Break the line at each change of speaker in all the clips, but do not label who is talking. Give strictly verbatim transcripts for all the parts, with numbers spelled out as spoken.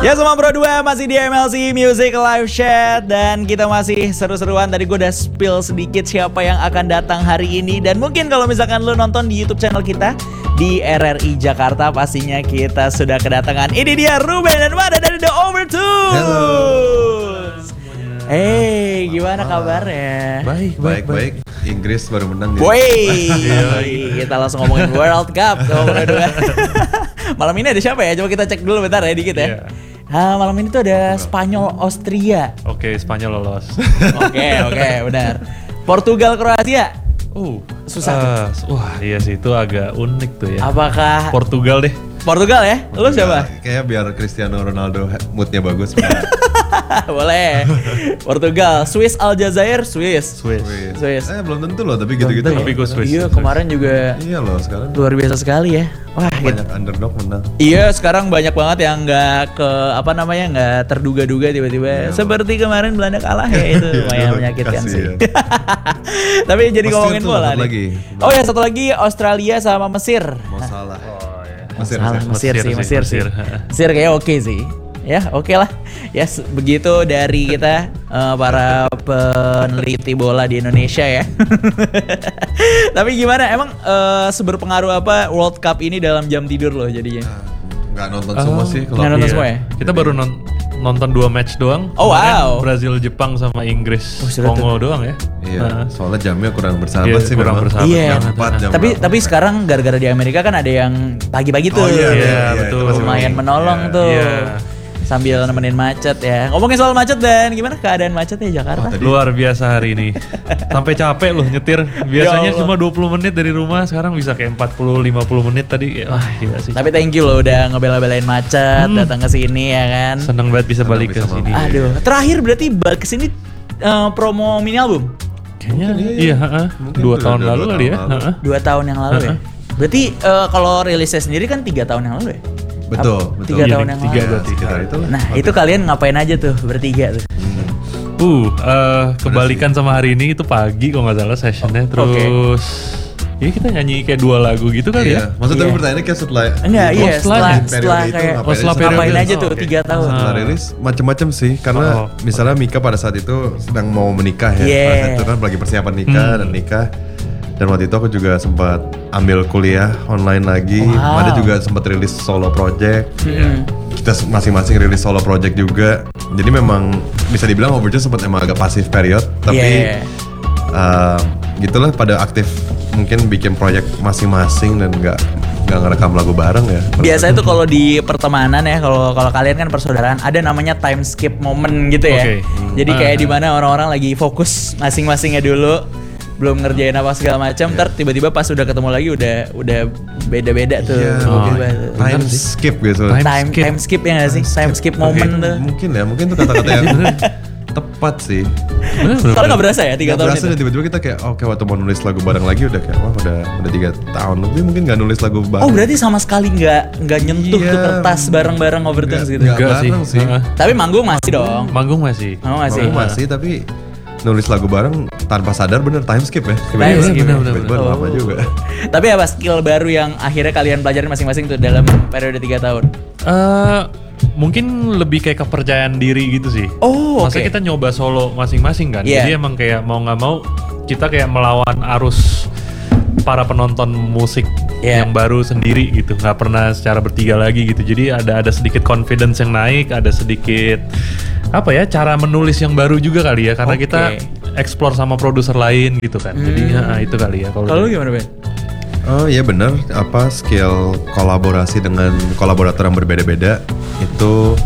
Ya sama Bro dua masih di M L C Music Live Chat. Dan kita masih seru-seruan. Tadi gue udah spill sedikit siapa yang akan datang hari ini. Dan mungkin kalau misalkan lu nonton di YouTube channel kita di R R I Jakarta, pastinya kita sudah kedatangan. Ini dia Ruben dan Mada dari The Overtones.
Halo.
Hey, gimana kabarnya?
Baik, baik, baik. Inggris baru menang.
Woi, kita langsung ngomongin World Cup sama Bro dua. Malam ini ada siapa ya? Coba kita cek dulu bentar ya dikit ya.
Yeah.
Nah, malam ini tuh ada Spanyol Austria.
Oke, Spanyol lolos.
Oke, oke, benar. Portugal Kroasia.
Uh,
susah.
Uh, wah, iya sih itu agak unik tuh ya.
Apakah
Portugal deh.
Portugal ya? Lu siapa?
Kayaknya biar Cristiano Ronaldo moodnya bagus.
Boleh. Portugal, Swiss Aljazair, Swiss.
Swiss.
Swiss.
Eh belum tentu loh, tapi gitu-gitu.
Tapi gue Swiss.
Iya, kemarin juga
Iya loh, sekarang
luar biasa sekali ya. Wah, gitu.
banyak underdog menang.
Iya, sekarang banyak banget yang nggak ke apa namanya nggak terduga-duga tiba-tiba.
Iya.
Seperti kemarin Belanda kalah ya itu lumayan menyakitkan
Kasih
sih.
ya.
Tapi jadi
Mesir
ngomongin
tuh
bola
satu
nih.
lagi.
Oh ya satu lagi Australia sama Mesir.
Mau salah.
Mesir,
Mesir,
Salah,
Mesir.
Mesir,
Mesir
sih,
sih,
Mesir sih.
Mesir.
Mesir kayaknya oke sih. Ya oke lah. Ya se- begitu dari kita uh, para peneliti bola di Indonesia ya. Tapi gimana? Emang uh, seberpengaruh apa World Cup ini dalam jam tidur loh jadinya?
Nggak nonton semua
Oh,
sih kalau
nggak nonton
Iya.
semua ya?
Kita baru non- nonton dua match doang.
Oh,
Kemarin
wow.
Brazil Jepang sama Inggris
Oh, seru
Kongo doang ya.
Iya,
Nah,
soalnya jamnya kurang bersahabat
Iya,
sih
kurang
memang.
bersahabat
Iya.
banget.
Jam empat, jam
Tapi
berapa.
tapi sekarang gara-gara di Amerika kan ada yang pagi-pagi tuh.
Oh iya,
Iya,
iya,
betul.
itu masih
Lumayan
bagus.
menolong
Iya.
tuh.
Iya.
Sambil nemenin macet ya. Ngomongin soal macet dan gimana keadaan macetnya di Jakarta?
Oh, tadi-
Luar biasa hari ini. Sampai capek loh nyetir. Biasanya
Ya Allah.
cuma dua puluh menit dari rumah, sekarang bisa kayak empat puluh lima puluh menit tadi. Wah, gila sih.
Tapi thank you loh udah ngebela-belain macet,
Hmm.
datang ke sini ya kan.
Seneng banget bisa
Seneng
balik ke
bisa
sini.
mampir.
Aduh, terakhir berarti balik ke sini eh, promo mini album
Kayaknya
Mungkin iya.
iya, heeh.
Mungkin
dua
udah-
tahun
udah
lalu
dua
kali ya.
tahun lalu.
Heeh.
dua tahun yang lalu ya. Berarti eh, kalau rilisnya sendiri kan tiga tahun yang lalu ya.
Betul,
Apa?
betul.
Tiga
Iya,
tahun
nih,
yang
tiga
lalu.
berarti.
Sekitar itu lah.
Nah itu kalian ngapain aja tuh bertiga tuh?
Uh, eh, kebalikan sama hari ini itu pagi kalau nggak salah sessionnya.
Oh, oke.
Terus, iya kita nyanyi kayak dua lagu gitu kali
Iya,
ya.
maksud tapi
Iya.
pertanyaannya kayak setelah
Enggak,
Oh,
iya
setelah
setelah
ya?
setelah
Periode itu
kayak
ngapain
Oh, setelah
aja?
periode
ngapain
itu.
aja tuh
Oh, oke.
tiga tahun.
Setelah
Ah.
rilis macem-macem sih karena
Oh,
misalnya Mika pada saat itu sedang mau menikah ya,
Yeah.
pada saat itu kan lagi persiapan nikah
Hmm.
dan nikah, dan waktu itu aku juga sempat ambil kuliah online lagi,
Wow.
ada juga sempat rilis solo project,
Hmm.
kita masing-masing rilis solo project juga, jadi memang bisa dibilang Overture sempat emang agak pasif period, tapi
Yeah.
uh, gitulah pada aktif mungkin bikin project masing-masing dan nggak nggak ngerekam lagu bareng ya.
Biasanya tuh kalau di pertemanan ya, kalau kalau kalian kan persaudaraan, ada namanya time skip moment gitu ya.
Oke.
Jadi kayak
Ah.
di mana orang-orang lagi fokus masing-masingnya dulu, belum ngerjain apa segala macam, ntar tiba-tiba pas udah ketemu lagi udah udah beda-beda tuh.
Iya,
Oh,
mungkin
Tiba- tuh.
time skip gitu.
Time
time
skip.
time skip ya nggak sih? Time skip moment
Mungkin-
tuh.
Mungkin ya, mungkin tuh kata-kata yang tepat sih.
Bener, bener,
Kalau nggak
bener.
berasa ya tiga
Gak
tahun
berasa
itu.
dan tiba-tiba kita kayak oke waktu mau nulis lagu bareng lagi udah kayak wah udah udah tiga tahun lebih mungkin nggak nulis lagu bareng.
Oh berarti sama sekali nggak nggak nyentuh
Iya.
tuh kertas bareng-bareng Overtones gitu.
Nggak
Enggak sih.
bareng sih.
Heeh.
Tapi manggung masih dong.
Manggung masih.
Manggung masih.
Aku masih tapi nulis lagu bareng tanpa sadar bener time skip ya.
Time skip,
bener, bener,
Tiba-tiba
bener.
lama
Oh.
juga.
Tapi apa skill baru yang akhirnya kalian pelajarin masing-masing tuh dalam periode tiga tahun?
Eh, mungkin lebih kayak kepercayaan diri gitu sih.
Oh,
Maksudnya
oke.
kita nyoba solo masing-masing kan.
Iya.
Jadi emang kayak mau nggak mau kita kayak melawan arus para penonton musik
Iya.
yang baru sendiri gitu. Nggak pernah secara bertiga lagi gitu. Jadi ada ada sedikit confidence yang naik, ada sedikit apa ya cara menulis yang baru juga kali ya. Karena
Oke.
kita explore sama produser lain gitu kan. Jadi
Hmm.
ya, itu kali ya.
Kalau lu gimana Ben?
Oh iya bener, apa skill kolaborasi dengan kolaborator yang berbeda-beda itu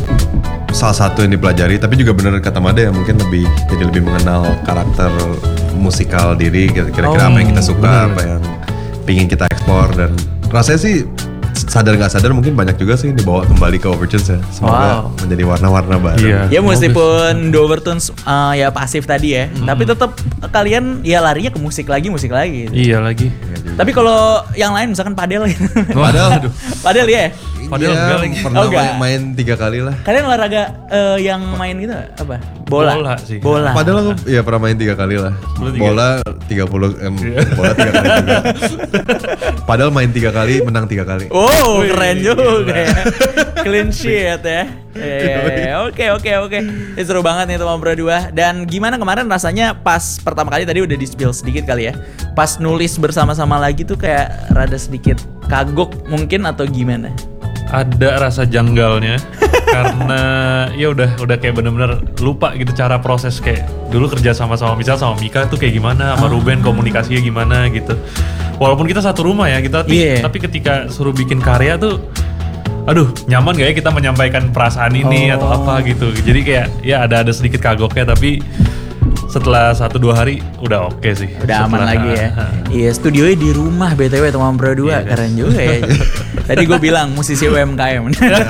salah satu yang dipelajari. Tapi juga bener kata Made ya mungkin lebih jadi lebih mengenal karakter musikal diri, kira-kira
Oh,
apa yang kita suka,
bener.
apa yang pingin kita eksplor, dan rasanya sih sadar nggak sadar mungkin banyak juga sih yang dibawa kembali ke Overtones ya. Semoga
Wow.
menjadi warna-warna baru.
Iya.
Ya meskipun The Overtones uh, ya pasif tadi ya, tapi tetap kalian ya larinya ke musik lagi, musik lagi.
Iya lagi.
Iya juga.
Tapi kalau yang lain misalkan padel gitu.
Padahal aduh.
Padel ya.
Padahal
Iya,
enggak lagi.
pernah
Oh, enggak.
main, main tiga kali lah.
Kalian olahraga eh, yang main gitu apa? Bola.
Bola sih.
Bola.
Padahal aku ya pernah main tiga kali lah.
Bola tiga.
Bola tiga puluh, em, bola tiga kali juga. Padahal main tiga kali, menang tiga kali.
Oh,
Wih,
keren
gila.
juga ya. Clean sheet ya. Eh, Oke, oke, oke. Ini seru banget nih teman berdua. Dan gimana kemarin rasanya pas pertama kali tadi udah di-spill sedikit kali ya. Pas nulis bersama-sama lagi tuh kayak rada sedikit kagok mungkin atau gimana?
Ada rasa janggalnya karena ya udah udah kayak bener-bener lupa gitu cara proses kayak dulu kerja sama-sama misal sama Mika tuh kayak gimana sama Ruben komunikasinya gimana gitu. Walaupun kita satu rumah ya kita tapi,
Iya.
tapi ketika suruh bikin karya tuh aduh nyaman gak ya kita menyampaikan perasaan ini
Oh.
atau apa gitu. Jadi kayak ya ada ada sedikit kagoknya tapi setelah satu dua hari udah oke sih.
Udah aman
Setelah-
lagi ya. Iya, studionya di rumah B T W teman berdua.
Iya,
Keren juga ya. Tadi gue bilang musisi U M K M.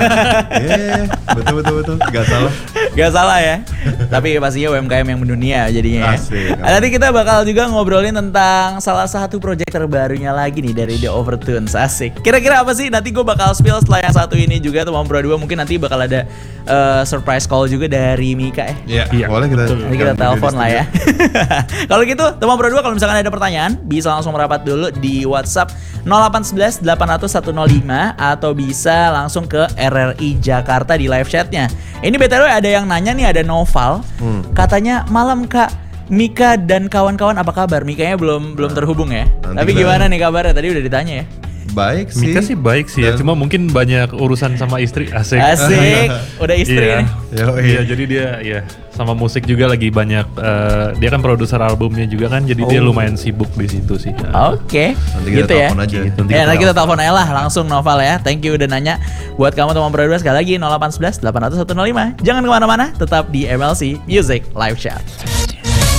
Iya, betul betul betul, nggak salah.
Gak salah ya. Tapi pastinya U M K M yang mendunia jadinya ya.
Asik.
Nah, nanti kita bakal juga ngobrolin tentang salah satu project terbarunya lagi nih dari The Overtones. Asik. Kira-kira apa sih? Nanti gue bakal spill setelah yang satu ini juga teman berdua. Mungkin nanti bakal ada eh, surprise call juga dari Mika ya.
Iya,
Iya,
boleh kita.
betul.
Nanti kita telepon lah ya. Kalau gitu, teman berdua kalau misalkan ada pertanyaan, bisa langsung merapat dulu di WhatsApp nol delapan satu satu delapan nol nol satu nol lima atau bisa langsung ke R R I Jakarta di live chatnya. Ini B T W ada yang nanya nih, ada Noval.
Hmm.
Katanya malam Kak, Mika dan kawan-kawan apa kabar? Mikanya belum belum terhubung ya.
Nanti
Tapi
kita-
gimana nih kabarnya? Tadi udah ditanya ya.
Baik sih.
Mika sih baik sih ya,
Dan-
cuma mungkin banyak urusan sama istri asik.
Asik, udah istri
Iya.
nih.
Yo,
Iya,
iya.
jadi dia ya sama musik juga lagi banyak. eh, dia kan produser albumnya juga kan, jadi dia
Oh.
lumayan sibuk di situ sih.
Oke,
Nanti kita
gitu ya.
telepon aja.
Gitu. Nanti
Ya,
kita
nanti kita
telepon.
telepon aja lah langsung Noval ya. Thank you udah nanya. Buat kamu teman berdua sekali lagi nol delapan satu satu delapan nol nol satu nol lima. Jangan kemana-mana, tetap di M L C Music Live Chat.